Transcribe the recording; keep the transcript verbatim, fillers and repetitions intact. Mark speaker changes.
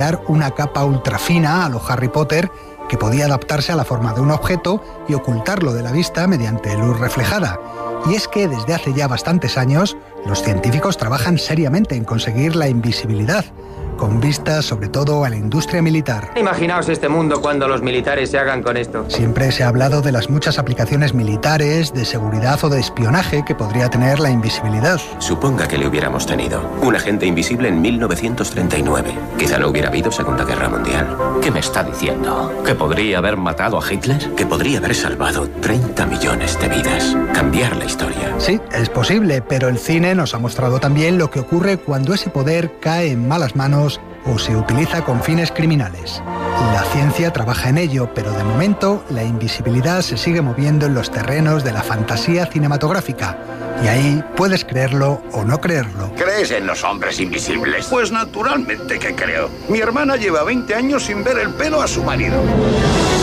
Speaker 1: crear una capa ultrafina a lo Harry Potter que podía adaptarse a la forma de un objeto y ocultarlo de la vista mediante luz reflejada. Y es que desde hace ya bastantes años, los científicos trabajan seriamente en conseguir la invisibilidad, con vistas sobre todo a la industria militar.
Speaker 2: Imaginaos este mundo cuando los militares se hagan con esto.
Speaker 1: Siempre se ha hablado de las muchas aplicaciones militares, de seguridad o de espionaje que podría tener la invisibilidad.
Speaker 3: Suponga que le hubiéramos tenido un agente invisible en mil novecientos treinta y nueve. Quizá no hubiera habido Segunda Guerra Mundial.
Speaker 4: ¿Qué me está diciendo? ¿Que podría haber matado a Hitler?
Speaker 3: Que podría haber salvado treinta millones de vidas. Cambiar la historia.
Speaker 1: Sí, es posible, pero el cine nos ha mostrado también lo que ocurre cuando ese poder cae en malas manos o se utiliza con fines criminales. La ciencia trabaja en ello, pero de momento la invisibilidad se sigue moviendo en los terrenos de la fantasía cinematográfica. Y ahí puedes creerlo o no creerlo.
Speaker 5: ¿Crees en los hombres invisibles? Pues naturalmente que creo. Mi hermana lleva veinte años sin ver el pelo a su marido.